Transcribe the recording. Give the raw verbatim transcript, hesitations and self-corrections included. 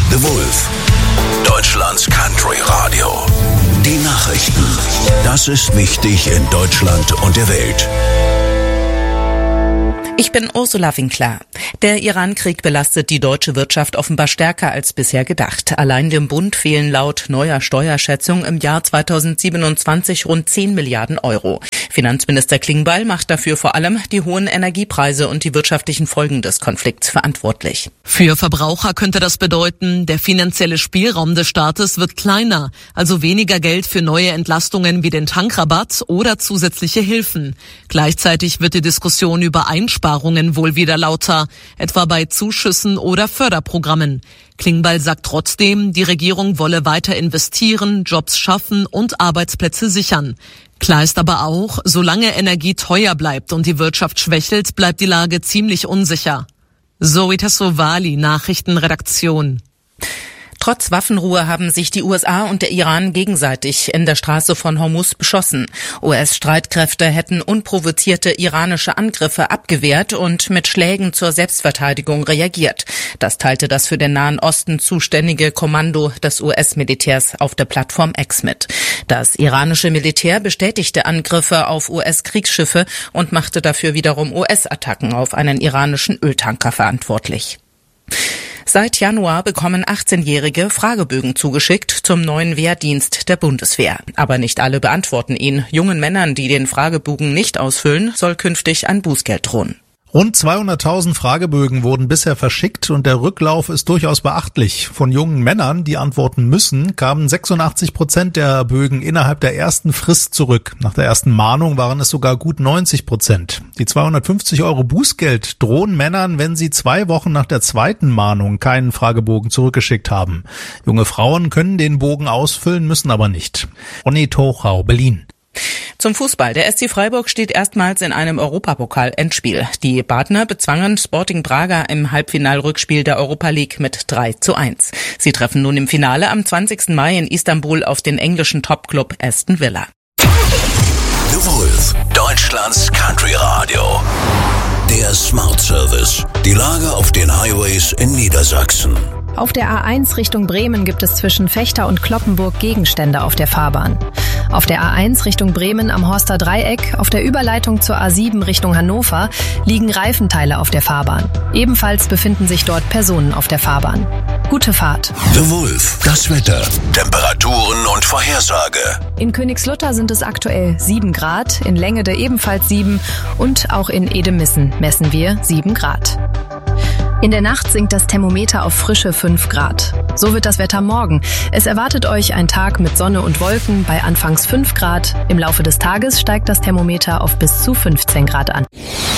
The Wolf, Deutschlands Country Radio. Die Nachrichten. Das ist wichtig in Deutschland und der Welt. Ich bin Ursula Winkler. Der Iran-Krieg belastet die deutsche Wirtschaft offenbar stärker als bisher gedacht. Allein dem Bund fehlen laut neuer Steuerschätzung im Jahr zweitausendsiebenundzwanzig rund zehn Milliarden Euro. Finanzminister Klingbeil macht dafür vor allem die hohen Energiepreise und die wirtschaftlichen Folgen des Konflikts verantwortlich. Für Verbraucher könnte das bedeuten, der finanzielle Spielraum des Staates wird kleiner, also weniger Geld für neue Entlastungen wie den Tankrabatt oder zusätzliche Hilfen. Gleichzeitig wird die Diskussion über Einsparungen wohl wieder lauter, etwa bei Zuschüssen oder Förderprogrammen. Klingbeil sagt trotzdem, die Regierung wolle weiter investieren, Jobs schaffen und Arbeitsplätze sichern. Klar ist aber auch, solange Energie teuer bleibt und die Wirtschaft schwächelt, bleibt die Lage ziemlich unsicher. Zoe Tassovali, Nachrichtenredaktion. Trotz Waffenruhe haben sich die U S A und der Iran gegenseitig in der Straße von Hormuz beschossen. U S-Streitkräfte hätten unprovozierte iranische Angriffe abgewehrt und mit Schlägen zur Selbstverteidigung reagiert. Das teilte das für den Nahen Osten zuständige Kommando des U S-Militärs auf der Plattform X mit. Das iranische Militär bestätigte Angriffe auf U S-Kriegsschiffe und machte dafür wiederum U S-Attacken auf einen iranischen Öltanker verantwortlich. Seit Januar bekommen achtzehnjährige Fragebögen zugeschickt zum neuen Wehrdienst der Bundeswehr. Aber nicht alle beantworten ihn. Jungen Männern, die den Fragebogen nicht ausfüllen, soll künftig ein Bußgeld drohen. Rund zweihunderttausend Fragebögen wurden bisher verschickt und der Rücklauf ist durchaus beachtlich. Von jungen Männern, die antworten müssen, kamen sechsundachtzig Prozent der Bögen innerhalb der ersten Frist zurück. Nach der ersten Mahnung waren es sogar gut neunzig Prozent. Die zweihundertfünfzig Euro Bußgeld drohen Männern, wenn sie zwei Wochen nach der zweiten Mahnung keinen Fragebogen zurückgeschickt haben. Junge Frauen können den Bogen ausfüllen, müssen aber nicht. Ronny Tochau, Berlin. Zum Fußball. Der S C Freiburg steht erstmals in einem Europapokal-Endspiel. Die Badner bezwangen Sporting Braga im Halbfinalrückspiel der Europa League mit drei zu eins. Sie treffen nun im Finale am zwanzigsten Mai in Istanbul auf den englischen Topclub Aston Villa. The Wolf, Deutschlands Country Radio. Der Smart Service. Die Lage auf den Highways in Niedersachsen. Auf der A eins Richtung Bremen gibt es zwischen Vechta und Cloppenburg Gegenstände auf der Fahrbahn. Auf der A eins Richtung Bremen am Horster Dreieck, auf der Überleitung zur A sieben Richtung Hannover, liegen Reifenteile auf der Fahrbahn. Ebenfalls befinden sich dort Personen auf der Fahrbahn. Gute Fahrt. The Wolf, das Wetter, Temperaturen und Vorhersage. In Königslutter sind es aktuell sieben Grad, in Längede ebenfalls sieben und auch in Edemissen messen wir sieben Grad. In der Nacht sinkt das Thermometer auf frische fünf Grad. So wird das Wetter morgen. Es erwartet euch ein Tag mit Sonne und Wolken bei anfangs fünf Grad. Im Laufe des Tages steigt das Thermometer auf bis zu fünfzehn Grad an.